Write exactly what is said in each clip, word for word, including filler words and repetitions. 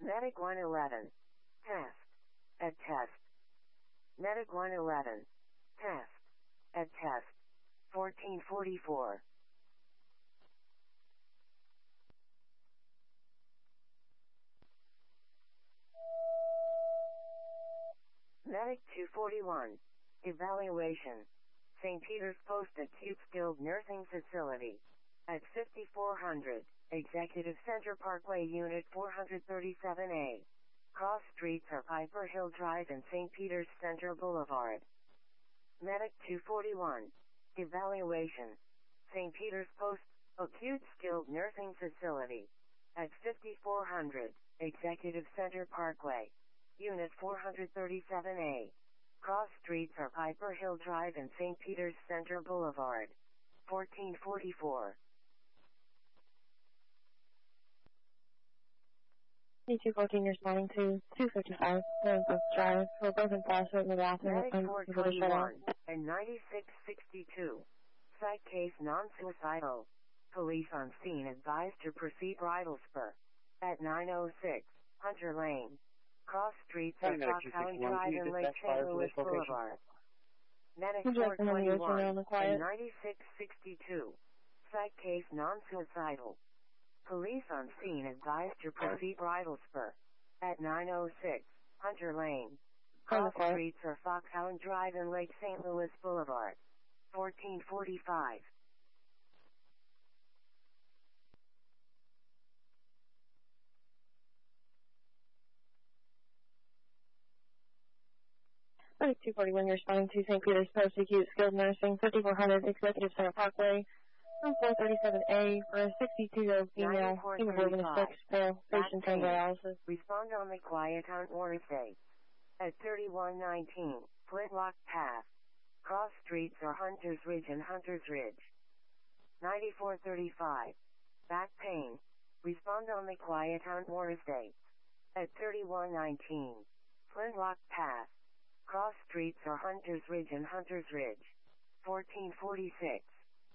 Medic one eleven. Test. At test. Medic one eleven. Test. At test. fourteen forty-four. Medic two forty-one. Evaluation. Saint Peter's Post Acute Skilled Nursing Facility. At fifty-four hundred, Executive Center Parkway Unit four thirty-seven A. Cross streets are Piper Hill Drive and Saint Peter's Center Boulevard. Medic two forty-one. Evaluation. Saint Peter's Post Acute Skilled Nursing Facility. At fifty-four hundred, Executive Center Parkway. Unit four thirty-seven A. Cross streets are Piper Hill Drive and Saint Peter's Center Boulevard. fourteen forty-four. two fourteen, responding to two fifty-five, Northbrook Drive, for a broken faucet in the bathroom Medic and four for the twenty-one and ninety-six sixty-two. Psych case non-suicidal. Police on scene advised to proceed Bridal Spur. At nine oh six, Hunter Lane. Cross streets are Fox Island Drive and Lake Saint Louis Boulevard. Medic four twenty-one and ninety-six sixty-two. Psych case non-suicidal. Police on scene advised to proceed Bridal Spur. At nine oh six, Hunter Lane. Cross streets are Fox Island Drive and Lake Saint Louis Boulevard. fourteen forty-five. two forty-one, responding to Saint Peter's Post Acute Skilled Nursing, fifty-four hundred Executive Center Parkway, room four thirty-seven A, for a sixty-two-year-old female, hemoglobin is six, pale, patient on dialysis. Respond on the quiet on Orsay. At thirty-one nineteen, Flintlock Path. Cross streets are Hunters Ridge and Hunters Ridge. ninety-four thirty-five. Back pain. Respond on the quiet on Orsay. At thirty-one nineteen, Flintlock Path. Cross streets are Hunters Ridge and Hunters Ridge. fourteen forty-six.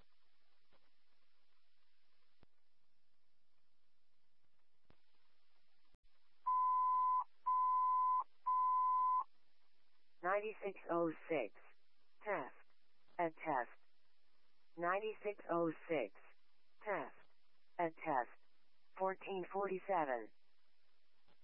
ninety-six oh six. Test. At test. ninety-six oh six. Test. At test. fourteen forty-seven.